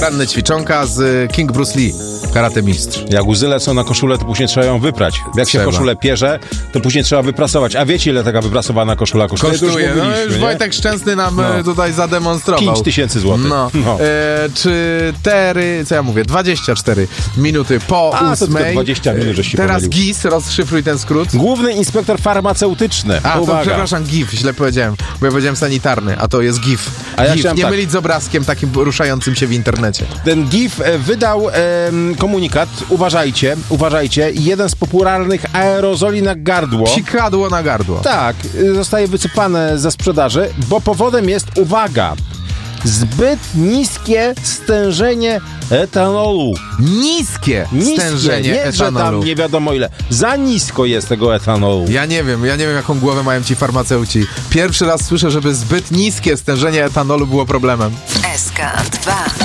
poranne ćwiczonka z King Bruce Lee, karate mistrz. Jak łzy lecą na koszulę, to później trzeba ją wyprać. Jak się koszulę pierze, to później trzeba wyprasować. A wiecie, ile taka wyprasowana koszula kosztuje? Kosztuje. Już Wojtek Szczęsny nam tutaj zademonstrował. 5000 złotych. Co ja mówię? 24 minuty po 8. 20 minut, żeś się Teraz pomylił. GIS, rozszyfruj ten skrót. Główny Inspektor Farmaceutyczny. To przepraszam, GIF, źle powiedziałem, bo ja powiedziałem sanitarny, a to jest GIF. A ja GIF, nie tak mylić z obrazkiem takim ruszającym się w internecie. Ten GIF wydał komunikat, uważajcie, jeden z popularnych aerozoli na gardło. Psikadło na gardło. Tak, zostaje wycofane ze sprzedaży, bo powodem jest, uwaga, zbyt niskie stężenie etanolu. Niskie stężenie nie, etanolu. Że tam nie wiadomo ile. Za nisko jest tego etanolu. Ja nie wiem, jaką głowę mają ci farmaceuci. Pierwszy raz słyszę, żeby zbyt niskie stężenie etanolu było problemem. SK2